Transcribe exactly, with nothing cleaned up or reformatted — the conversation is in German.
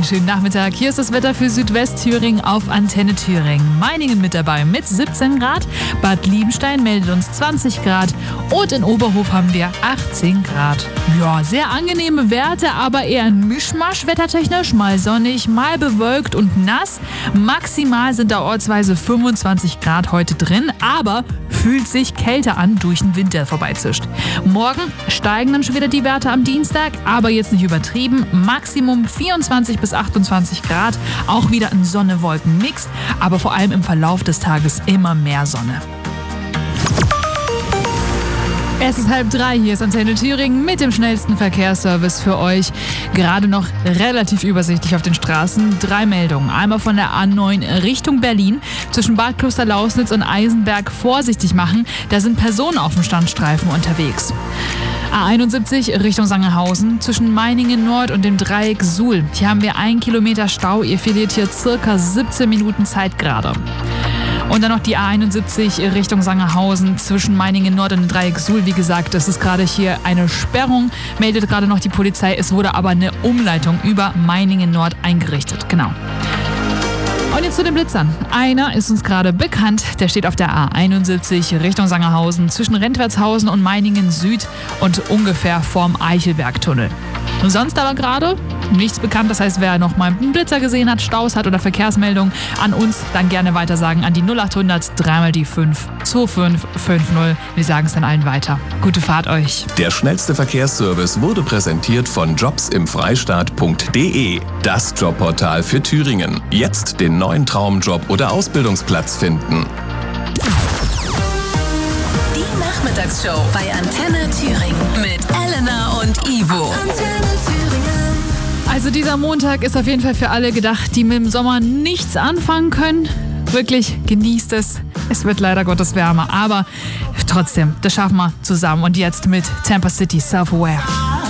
schönen Nachmittag. Hier ist das Wetter für Südwestthüringen auf Antenne Thüringen. Meiningen mit dabei mit siebzehn Grad. Bad Liebenstein meldet uns zwanzig Grad. Und in Oberhof haben wir achtzehn Grad. Ja, sehr angenehme Werte, aber eher ein Mischmasch wettertechnisch. Mal sonnig, mal bewölkt und nass. Maximal sind da ortsweise fünfundzwanzig Grad heute drin, aber fühlt sich kälter an durch den Wind, der vorbeizischt. Morgen steigen dann schon wieder die Werte am Dienstag, aber jetzt nicht übertrieben. Maximum vierundzwanzig bis achtundzwanzig Grad, auch wieder ein Sonne-Wolken-Mix, aber vor allem im Verlauf des Tages immer mehr Sonne. Es ist halb drei, hier ist Antenne Thüringen mit dem schnellsten Verkehrsservice für euch. Gerade noch relativ übersichtlich auf den Straßen. Drei Meldungen. Einmal von der A neun Richtung Berlin. Zwischen Bad Klosterlausnitz und Eisenberg vorsichtig machen. Da sind Personen auf dem Standstreifen unterwegs. A einundsiebzig Richtung Sangerhausen. Zwischen Meiningen Nord und dem Dreieck Suhl. Hier haben wir einen Kilometer Stau. Ihr verliert hier circa siebzehn Minuten Zeit gerade. Und dann noch die A einundsiebzig Richtung Sangerhausen zwischen Meiningen Nord und dem Dreieck Suhl. Wie gesagt, das ist gerade hier eine Sperrung, meldet gerade noch die Polizei. Es wurde aber eine Umleitung über Meiningen Nord eingerichtet. Genau. Und jetzt zu den Blitzern. Einer ist uns gerade bekannt. Der steht auf der A einundsiebzig Richtung Sangerhausen zwischen Rentwertshausen und Meiningen Süd und ungefähr vorm Eichelbergtunnel. Und sonst aber gerade nichts bekannt. Das heißt, wer noch mal einen Blitzer gesehen hat, Staus hat oder Verkehrsmeldungen an uns, dann gerne weitersagen an die null acht hundert dreimal die fünf zwei fünf fünf null. Wir sagen es dann allen weiter. Gute Fahrt euch. Der schnellste Verkehrsservice wurde präsentiert von jobs im freistaat punkt de. Das Jobportal für Thüringen. Jetzt den neuen Traumjob oder Ausbildungsplatz finden. Die Nachmittagsshow bei Antenne Thüringen mit Elena und Ivo. Also dieser Montag ist auf jeden Fall für alle gedacht, die mit dem Sommer nichts anfangen können. Wirklich, genießt es. Es wird leider Gottes wärmer, aber trotzdem, das schaffen wir zusammen. Und jetzt mit Tampa City Self-Aware.